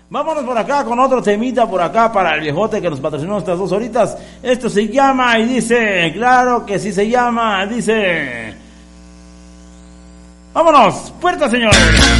Vámonos por acá con otro temita por acá para el viejote que nos patrocinó estas 2 horitas. Esto se llama y dice, claro que sí se llama, dice... Vámonos, puerta señores.